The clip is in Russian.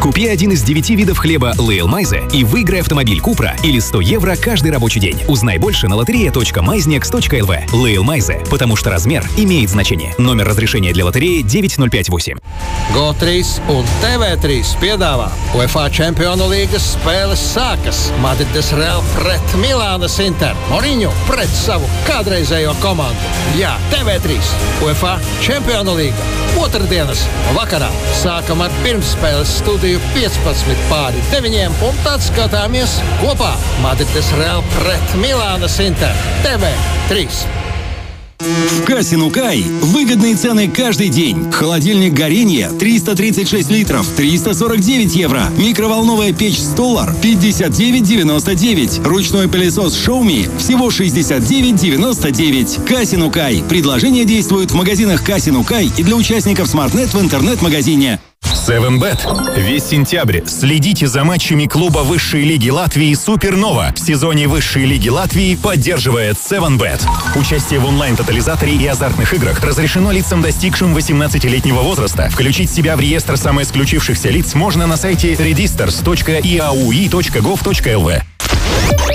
Купи один из 9 видов хлеба Лейл Майзе и выиграй автомобиль Купра или 100 евро каждый рабочий день. Узнай больше на loteria.maiznex.lv. Лейл Майзе, потому что размер имеет значение. Номер разрешения для лотереи 9058. GO3 un TV3 piedāvā UEFA Čempionu līgas spēles sākas. Madrides Real pret Milānas Inter. Mourinho pret savu kādreizējo komandu. Jā, TV3 UEFA Čempionu līga. Otrdienas vakarā sākam ar pirmsspēles studiju 15:9 un tad skatāmies kopā Madrides Real pret Milānas Inter. TV3. В Касин Укай выгодные цены каждый день. Холодильник Горенье 336 литров 349 евро. Микроволновая печь Столар 59,99. Ручной пылесос Xiaomi всего 69,99. Касин Укай. Предложения действуют в магазинах Касин Укай и для участников SmartNet в интернет-магазине. 7bet. Весь сентябрь следите за матчами клуба высшей лиги Латвии «Супернова». В сезоне высшей лиги Латвии поддерживает 7bet. Участие в онлайн-тотализаторе и азартных играх разрешено лицам, достигшим 18-летнего возраста. Включить себя в реестр самоисключившихся лиц можно на сайте redisters.iaui.gov.lv.